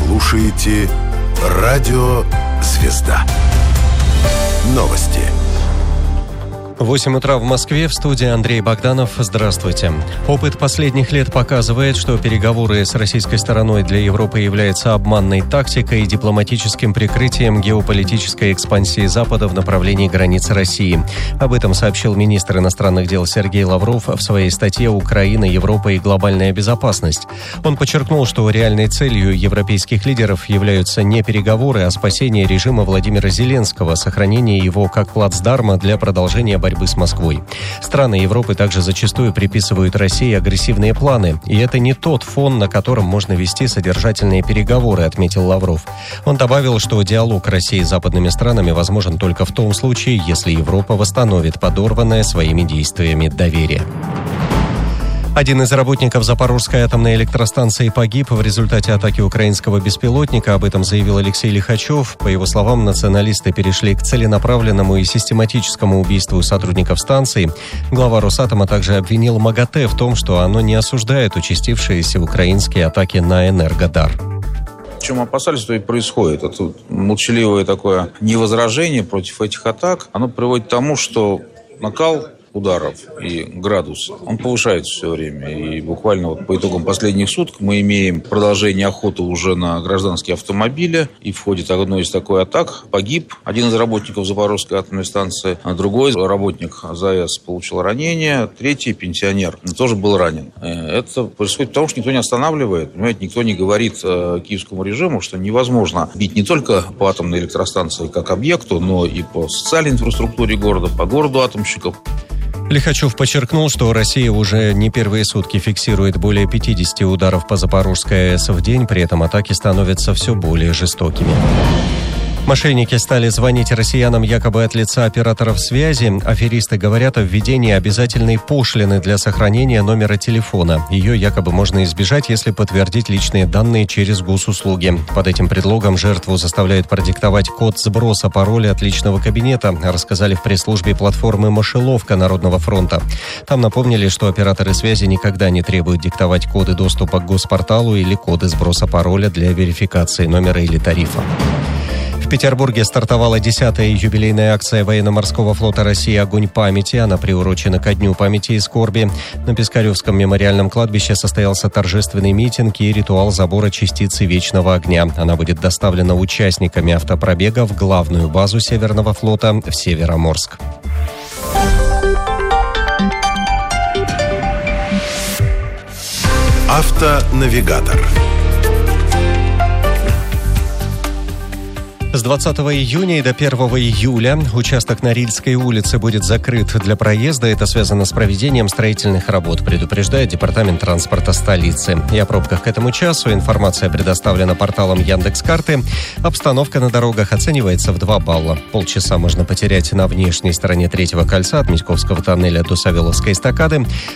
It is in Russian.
слушаете «Радио Звезда». Новости. 8 утра в Москве, в студии Андрей Богданов. Здравствуйте. Опыт последних лет показывает, что переговоры с российской стороной для Европы являются обманной тактикой и дипломатическим прикрытием геополитической экспансии Запада в направлении границ России. Об этом сообщил министр иностранных дел Сергей Лавров в своей статье «Украина, Европа и глобальная безопасность». Он подчеркнул, что реальной целью европейских лидеров являются не переговоры, а спасение режима Владимира Зеленского, сохранение его как плацдарма для продолжения борьбы с Москвой. Страны Европы также зачастую приписывают России агрессивные планы, и это не тот фон, на котором можно вести содержательные переговоры, отметил Лавров. Он добавил, что диалог России с западными странами возможен только в том случае, если Европа восстановит подорванное своими действиями доверие. Один из работников Запорожской атомной электростанции погиб в результате атаки украинского беспилотника. Об этом заявил Алексей Лихачев. По его словам, националисты перешли к целенаправленному и систематическому убийству сотрудников станции. Глава Росатома также обвинил МАГАТЭ в том, что оно не осуждает участившиеся украинские атаки на Энергодар. Чем опасались, то и происходит. Это молчаливое такое невозражение против этих атак. Оно приводит к тому, что накал ударов и градус, он повышается все время. И буквально вот по итогам последних суток мы имеем продолжение охоты уже на гражданские автомобили. И в ходе одной из такой атак погиб один из работников Запорожской атомной станции, а другой работник ЗАЭС получил ранение, третий пенсионер тоже был ранен. Это происходит потому, что никто не останавливает. Понимаете, никто не говорит киевскому режиму, что невозможно бить не только по атомной электростанции как объекту, но и по социальной инфраструктуре города, по городу атомщиков. Лихачев подчеркнул, что Россия уже не первые сутки фиксирует более 50 ударов по Запорожской АЭС в день, при этом атаки становятся все более жестокими. Мошенники стали звонить россиянам якобы от лица операторов связи. Аферисты говорят о введении обязательной пошлины для сохранения номера телефона. Ее якобы можно избежать, если подтвердить личные данные через госуслуги. Под этим предлогом жертву заставляют продиктовать код сброса пароля от личного кабинета, рассказали в пресс-службе платформы «Мышеловка» Народного фронта. Там напомнили, что операторы связи никогда не требуют диктовать коды доступа к госпорталу или коды сброса пароля для верификации номера или тарифа. В Петербурге стартовала 10-я юбилейная акция военно-морского флота России «Огонь памяти». Она приурочена ко Дню памяти и скорби. На Пискаревском мемориальном кладбище состоялся торжественный митинг и ритуал забора частицы вечного огня. Она будет доставлена участниками автопробега в главную базу Северного флота в Североморск. Автонавигатор. С 20 июня и до 1 июля участок на Рильской улице будет закрыт для проезда. Это связано с проведением строительных работ, предупреждает Департамент транспорта столицы. И о пробках к этому часу информация предоставлена порталом Яндекс.Карты. Обстановка на дорогах оценивается в 2 балла. Полчаса можно потерять на внешней стороне Третьего кольца от Митьковского тоннеля до Савеловской эстакады.